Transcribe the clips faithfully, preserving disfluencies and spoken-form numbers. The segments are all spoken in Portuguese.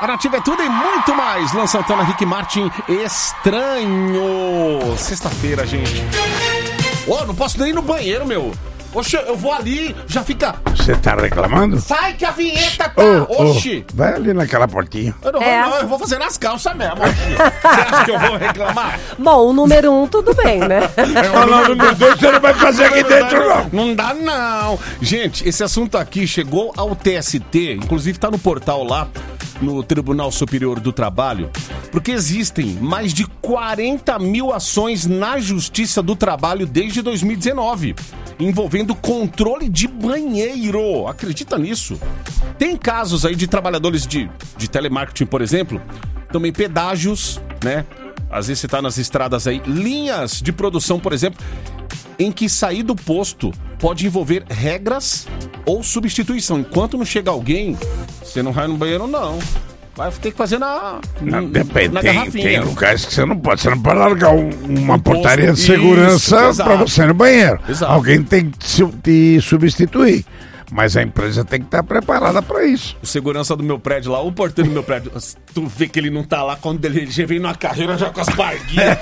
A Nativa é tudo e muito mais. Luan Santana, Rick Martin, Estranho. Sexta-feira, gente. Ô, oh, não posso nem ir no banheiro, meu. Oxe, eu vou ali, já fica... Você tá reclamando? Sai que a vinheta tá... Oh, Oxi. Oh, vai ali naquela portinha. Eu não é. vou, não, eu vou fazer nas calças mesmo. Você acha que eu vou reclamar? Bom, o número um, tudo bem, né? É, o número dois você não vai fazer aqui dentro, não. Não dá, não. Gente, esse assunto aqui chegou ao T S T, inclusive tá no portal lá, no Tribunal Superior do Trabalho, porque existem mais de quarenta mil ações na Justiça do Trabalho desde dois mil e dezenove, envolvendo controle de banheiro. Acredita nisso? Tem casos aí de trabalhadores de, de telemarketing, por exemplo, também pedágios, né? Às vezes você tá nas estradas aí, linhas de produção, por exemplo, em que sair do posto pode envolver regras ou substituição. Enquanto não chega alguém, você não vai no banheiro, não. Vai ter que fazer na, não, depende, na tem, garrafinha. Tem lugares que você não pode. Você não pode largar um, uma Um portaria posto, de segurança isso, pra você ir no banheiro. Exato. Alguém tem que te, te substituir. Mas a empresa tem que estar preparada pra isso. O segurança do meu prédio lá, o porteiro do meu prédio, tu vê que ele não tá lá quando ele já vem numa carreira já com as barguinhas.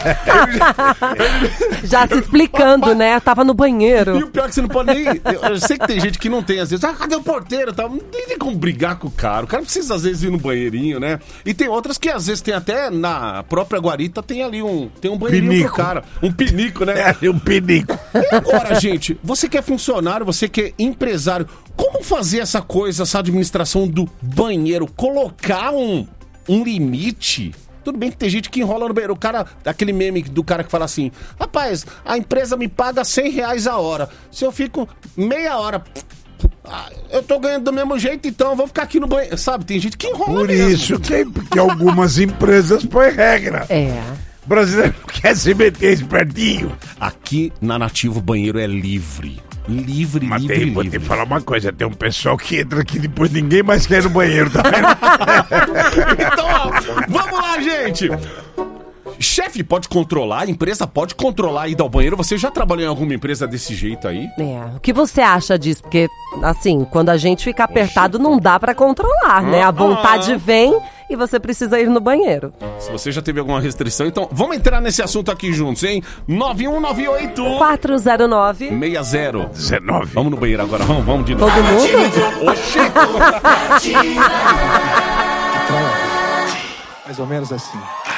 Já se explicando, né? Tava no banheiro. E o pior é que você não pode nem... Eu sei que tem gente que não tem, às vezes. Ah, cadê o porteiro? Tá? Não tem nem como brigar com o cara. O cara precisa, às vezes, ir no banheirinho, né? E tem outras que, às vezes, tem até na própria guarita, tem ali um... Tem um banheirinho Pinico. pro cara. Um pinico, né? É, um pinico. E agora, gente, você que é funcionário, você que é empresário, como fazer essa coisa, essa administração do banheiro? Colocar um, um limite? Tudo bem que tem gente que enrola no banheiro. O cara, aquele meme do cara que fala assim: rapaz, a empresa me paga cem reais a hora. Se eu fico meia hora, eu tô ganhando do mesmo jeito, então eu vou ficar aqui no banheiro. Sabe, tem gente que enrola Por mesmo. isso que, que algumas empresas põem regra. É. O brasileiro quer se meter espertinho. Aqui na Nativa o banheiro é livre. Livre, Mas livre, tem, vou livre. te falar uma coisa, tem um pessoal que entra aqui depois ninguém mais quer ir no banheiro, tá vendo? Então, ó, vamos lá, gente! Chefe pode controlar, a empresa pode controlar a ida ao banheiro. Você já trabalhou em alguma empresa desse jeito aí? É. O que você acha disso? Porque, assim, quando a gente fica apertado, não dá pra controlar, né? A vontade Ah. vem e você precisa ir no banheiro. Se você já teve alguma restrição, então vamos entrar nesse assunto aqui juntos, hein? nove um nove oito quatro zero nove seis zero. dezenove. Vamos no banheiro agora, vamos, vamos de novo. Todo mundo? Oxê! Mais ou menos assim.